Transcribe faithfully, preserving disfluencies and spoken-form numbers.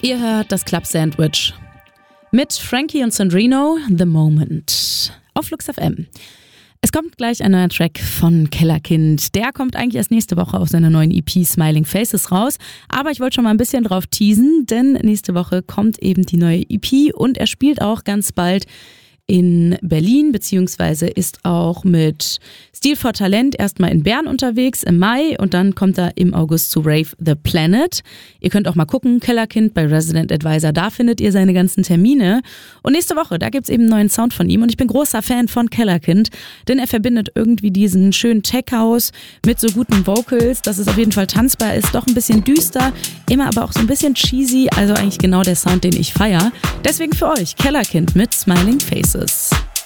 Ihr hört das Club Sandwich mit Frankie und Sandrino, The Moment, auf Flux F M. Es kommt gleich ein neuer Track von Kellerkind. Der kommt eigentlich erst nächste Woche auf seiner neuen E P Smiling Faces raus. Aber ich wollte schon mal ein bisschen drauf teasen, denn nächste Woche kommt eben die neue E P und er spielt auch ganz bald in Berlin, beziehungsweise ist auch mit Stil for Talent erstmal in Bern unterwegs im Mai und dann kommt er im August zu Rave the Planet. Ihr könnt auch mal gucken, Kellerkind bei Resident Advisor, da findet ihr seine ganzen Termine. Und nächste Woche, da gibt's eben einen neuen Sound von ihm und ich bin großer Fan von Kellerkind, denn er verbindet irgendwie diesen schönen Tech-House mit so guten Vocals, dass es auf jeden Fall tanzbar ist, doch ein bisschen düster, immer aber auch so ein bisschen cheesy, also eigentlich genau der Sound, den ich feiere. Deswegen für euch Kellerkind mit Smiling Faces.